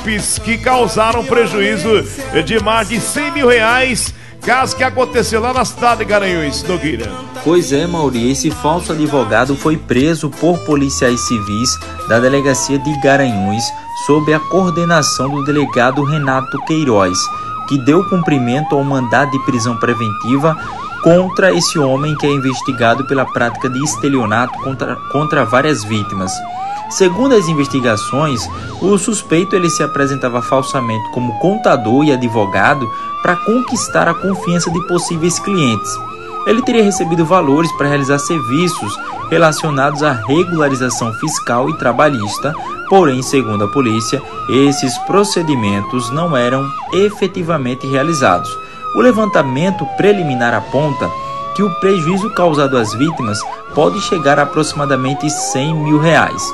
que causaram prejuízo de mais de R$100 mil. Caso que aconteceu lá na cidade de Garanhuns, Nogueira. Pois é, Mauri, esse falso advogado foi preso por policiais civis da delegacia de Garanhuns sob a coordenação do delegado Renato Queiroz, que deu cumprimento ao mandado de prisão preventiva contra esse homem que é investigado pela prática de estelionato contra várias vítimas. Segundo as investigações, o suspeito ele se apresentava falsamente como contador e advogado para conquistar a confiança de possíveis clientes. Ele teria recebido valores para realizar serviços relacionados à regularização fiscal e trabalhista, porém, segundo a polícia, esses procedimentos não eram efetivamente realizados. O levantamento preliminar aponta que o prejuízo causado às vítimas pode chegar a aproximadamente R$100 mil.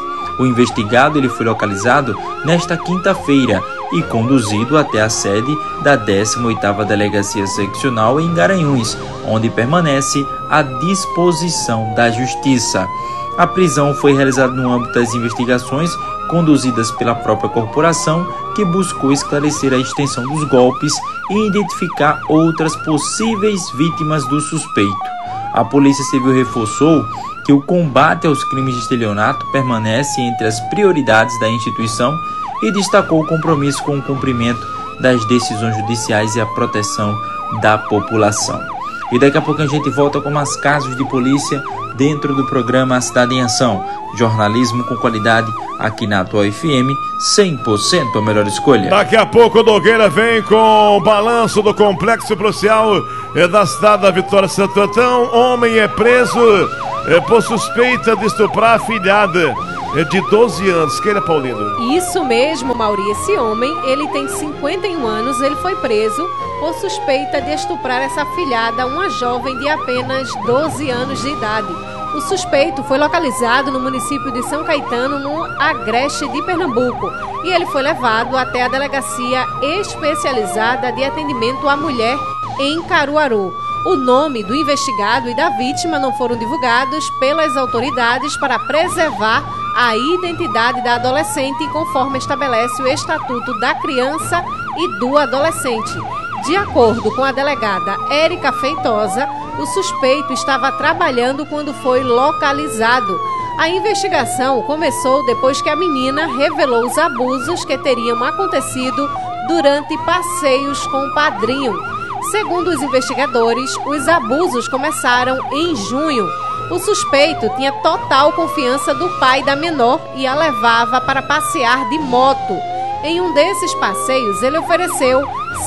O investigado ele foi localizado nesta quinta-feira e conduzido até a sede da 18ª Delegacia Seccional em Garanhuns, onde permanece à disposição da Justiça. A prisão foi realizada no âmbito das investigações conduzidas pela própria corporação, que buscou esclarecer a extensão dos golpes e identificar outras possíveis vítimas do suspeito. A Polícia Civil reforçou que o combate aos crimes de estelionato permanece entre as prioridades da instituição e destacou o compromisso com o cumprimento das decisões judiciais e a proteção da população. E daqui a pouco a gente volta com mais casos de polícia dentro do programa Cidade em Ação. Jornalismo com qualidade aqui na Atual FM, 100% a melhor escolha. Daqui a pouco o Nogueira vem com o balanço do complexo policial da cidade da Vitória Santo Antão. Homem é preso por suspeita de estuprar a filhada de 12 anos. Queira, Paulino? Isso mesmo, Mauri. Esse homem, ele tem 51 anos, ele foi preso por suspeita de estuprar essa filhada, uma jovem de apenas 12 anos de idade. O suspeito foi localizado no município de São Caetano, no Agreste de Pernambuco, e ele foi levado até a Delegacia Especializada de Atendimento à Mulher em Caruaru. O nome do investigado e da vítima não foram divulgados pelas autoridades para preservar a identidade da adolescente, conforme estabelece o Estatuto da Criança e do Adolescente. De acordo com a delegada Érica Feitosa, o suspeito estava trabalhando quando foi localizado. A investigação começou depois que a menina revelou os abusos que teriam acontecido durante passeios com o padrinho. Segundo os investigadores, os abusos começaram em junho. O suspeito tinha total confiança do pai da menor e a levava para passear de moto. Em um desses passeios, ele ofereceu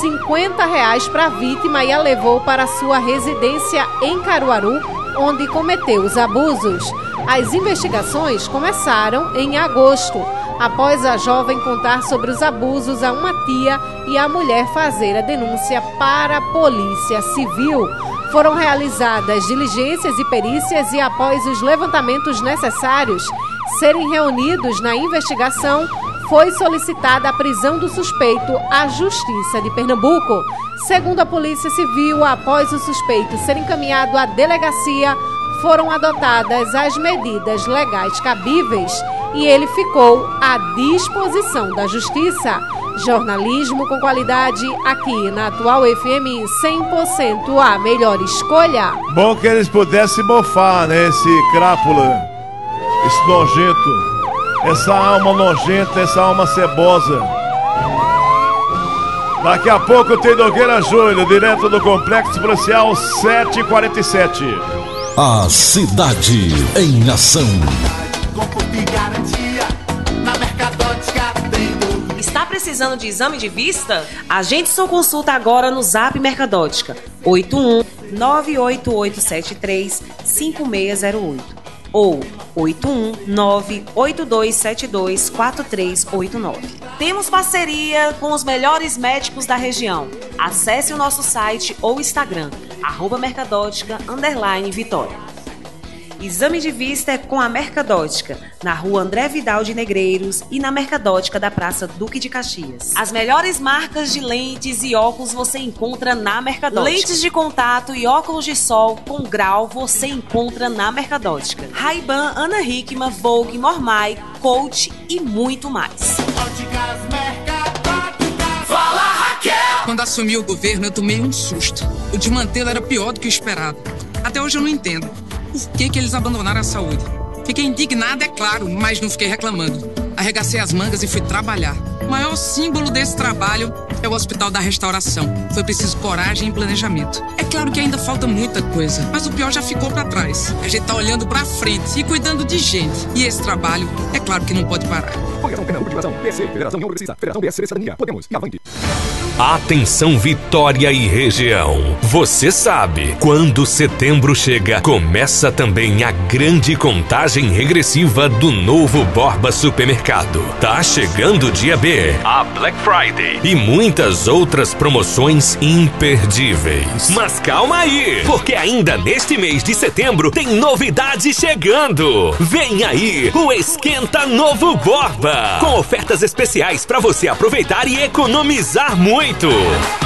R$50 para a vítima e a levou para sua residência em Caruaru, onde cometeu os abusos. As investigações começaram em agosto, após a jovem contar sobre os abusos a uma tia e a mulher fazer a denúncia para a Polícia Civil. Foram realizadas diligências e perícias e, após os levantamentos necessários serem reunidos na investigação, foi solicitada a prisão do suspeito à Justiça de Pernambuco. Segundo a Polícia Civil, após o suspeito ser encaminhado à delegacia, foram adotadas as medidas legais cabíveis e ele ficou à disposição da Justiça. Jornalismo com qualidade aqui na Atual FM, 100% a melhor escolha. Bom que eles pudessem mofar, né, esse crápula, esse nojento. Essa alma nojenta, essa alma cebosa. Daqui a pouco tem Nogueira Júnior, direto do Complexo Policial 747. A Cidade em Ação. Está precisando de exame de vista? Agende sua consulta agora no Zap Mercadótica 81 98873 5608 ou 819-8272-4389. Temos parceria com os melhores médicos da região. Acesse o nosso site ou Instagram, @mercadótica_Vitória. Exame de vista é com a Mercadótica, na rua André Vidal de Negreiros e na Mercadótica da Praça Duque de Caxias. As melhores marcas de lentes e óculos você encontra na Mercadótica. Lentes de contato e óculos de sol com grau você encontra na Mercadótica. Ray-Ban, Ana Hickman, Vogue, Mormai, Coach e muito mais. Óticas Mercadótica. Quando assumiu o governo, eu tomei um susto. O desmantelo era pior do que o esperado. Até hoje eu não entendo. Por que eles abandonaram a saúde? Fiquei indignada, é claro, mas não fiquei reclamando. Arregacei as mangas e fui trabalhar. O maior símbolo desse trabalho é o Hospital da Restauração. Foi preciso coragem e planejamento. É claro que ainda falta muita coisa, mas o pior já ficou pra trás. A gente tá olhando pra frente e cuidando de gente. E esse trabalho, é claro que não pode parar. Federação Pernambuco de PC, Federação União Progressista, Federação PSC Cidadania, Podemos e Avante. Atenção Vitória e região. Você sabe, quando setembro chega, começa também a grande contagem regressiva do novo Borba Supermercado. Tá chegando o dia B, a Black Friday e muitas outras promoções imperdíveis. Mas calma aí, porque ainda neste mês de setembro tem novidade chegando. Vem aí o Esquenta Novo Borba, com ofertas especiais para você aproveitar e economizar muito.